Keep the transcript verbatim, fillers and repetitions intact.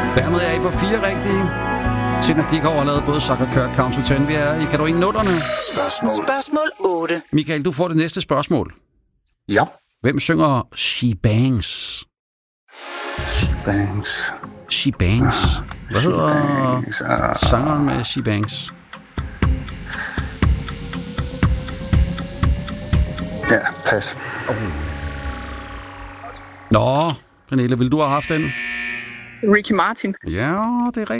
Dermed er I på fire rigtige. Tina Dickow har lavet både Sucker Kirk, Count to Ten. Vi er i kategorien nullerne. Spørgsmål. Spørgsmål otte. Michael, du får det næste spørgsmål. Ja. Hvem synger She Bangs? She Bangs. She Bangs. Hvad She hedder Bangs, uh... sangeren med She Bangs? Ja, pas. Oh. Nå, Pernille, vil du have haft den? Ricky Martin. Ja, det er rigtigt.